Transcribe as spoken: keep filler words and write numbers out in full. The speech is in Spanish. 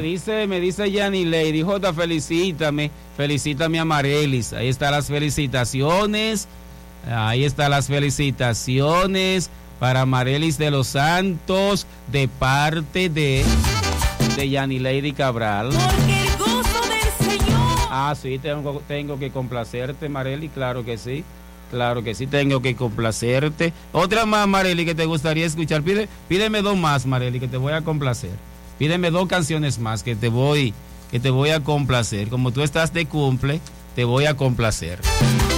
dice, me dice Yanni Lady, Jota, felicítame, felicítame a Marelis. Ahí están las felicitaciones, ahí están las felicitaciones para Marelis de los Santos de parte de, de Yanni Lady Cabral. Porque el gozo del Señor. Ah, sí, tengo, tengo que complacerte, Mareli, claro que sí. Claro que sí, tengo que complacerte. Otra más, Mareli, que te gustaría escuchar. Pide, pídeme dos más, Mareli, que te voy a complacer. Pídeme dos canciones más que te voy, que te voy a complacer. Como tú estás de cumple, te voy a complacer.